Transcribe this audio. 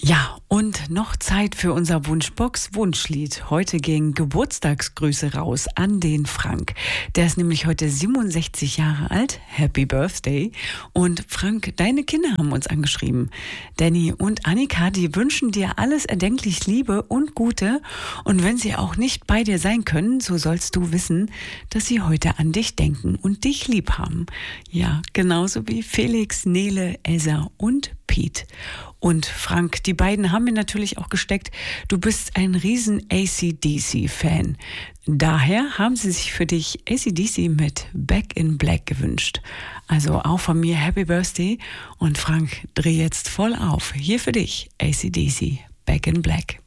Ja, und noch Zeit für unser Wunschbox-Wunschlied. Heute gehen Geburtstagsgrüße raus an den Frank. Der ist nämlich heute 67 Jahre alt. Happy Birthday. Und Frank, deine Kinder haben uns angeschrieben. Danny und Annika, die wünschen dir alles erdenklich Liebe und Gute. Und wenn sie auch nicht bei dir sein können, so sollst du wissen, dass sie heute an dich denken und dich lieb haben. Ja, genauso wie Felix, Nele, Elsa und Pete. Und Frank, die beiden haben mir natürlich auch gesteckt, du bist ein riesen AC/DC-Fan. Daher haben sie sich für dich AC/DC mit Back in Black gewünscht. Also auch von mir Happy Birthday und Frank, dreh jetzt voll auf. Hier für dich AC/DC, Back in Black.